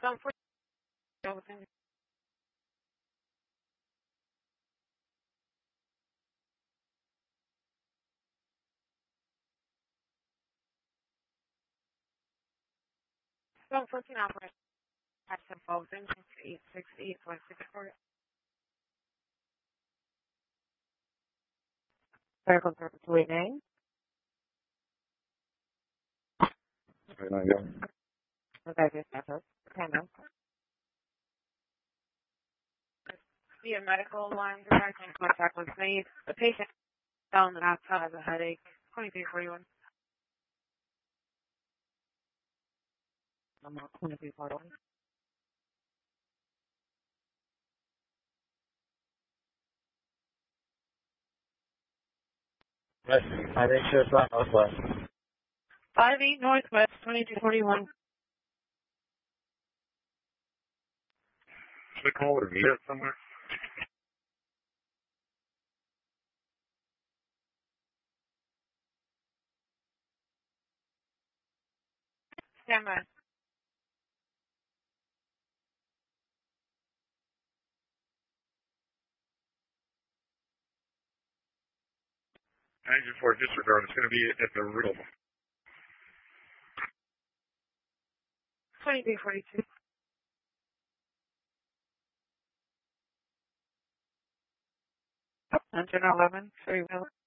for 14 operation. At some Fulton, 868 164. Circle 289. Okay, via medical line direct and contact was made. The patient fell on the outside has a headache. 2341. 2341. West, I think shows flat northwest. 58 Northwest, 2241. Should I call it or meet it somewhere? Stand by. Engine 4 disregard. It's going to be at the Riddle. 2342. Engine 11, 3 wheeler.